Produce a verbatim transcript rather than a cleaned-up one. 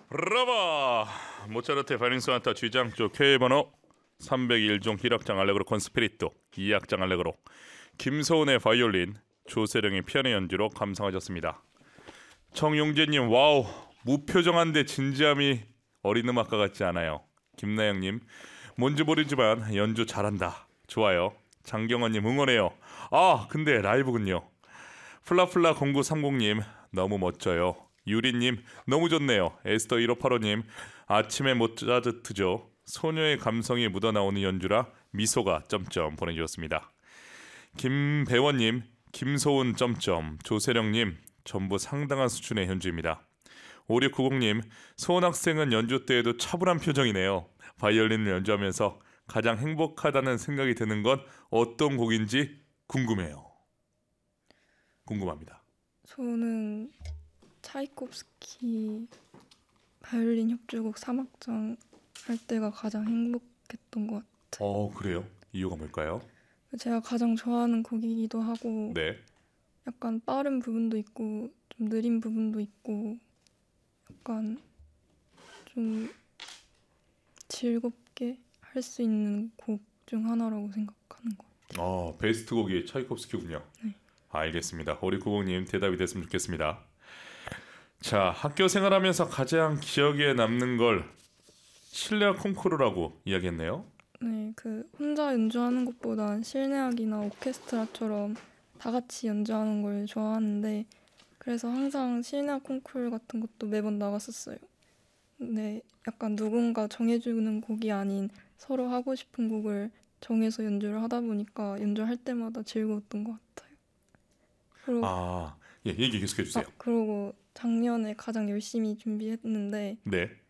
라바 모차르트의 바이올린 소나타 G장조 K번호 삼백일 종 일 악장 알레그로 콘스피리토 이 악장 알레그로 김소은의 바이올린 조세령의 피아노 연주로 감상하셨습니다. 청용재님 와우 무표정한데 진지함이 어린 음악가 같지 않아요. 김나영님 뭔지 모르지만 연주 잘한다 좋아요. 장경원님 응원해요. 아 근데 라이브군요. 플라플라 공구삼공님 너무 멋져요. 유리님 너무 좋네요. 에스더 일오팔오님 아침에 모차르트죠. 소녀의 감성이 묻어나오는 연주라 미소가 점점 보내주셨습니다. 김배원님 김소은 점점 조세령님 전부 상당한 수준의 연주입니다. 오육구공님 소은 학생은 연주 때에도 차분한 표정이네요. 바이올린을 연주하면서 가장 행복하다는 생각이 드는 건 어떤 곡인지 궁금해요. 궁금합니다. 저는 차이콥스키 바이올린 협주곡 삼 악장 할 때가 가장 행복했던 것 같아요. 어 그래요? 이유가 뭘까요? 제가 가장 좋아하는 곡이기도 하고 네. 약간 빠른 부분도 있고 좀 느린 부분도 있고 약간 좀 즐겁게 할 수 있는 곡 중 하나라고 생각하는 것 같아요. 어 베스트 곡이 차이콥스키군요. 네. 알겠습니다. 오육구공님 대답이 됐으면 좋겠습니다. 자 학교 생활하면서 가장 기억에 남는 걸 실내악 콩쿠르라고 이야기했네요. 네, 그 혼자 연주하는 것보단 실내악이나 오케스트라처럼 다 같이 연주하는 걸 좋아하는데 그래서 항상 실내악 콩쿠르 같은 것도 매번 나갔었어요. 근데 약간 누군가 정해주는 곡이 아닌 서로 하고 싶은 곡을 정해서 연주를 하다 보니까 연주할 때마다 즐거웠던 것 같아요. 그리고, 아, 예, 얘기 계속해 아, 주세요. 그리고 작년에 가장 열심히 준비했는데 네.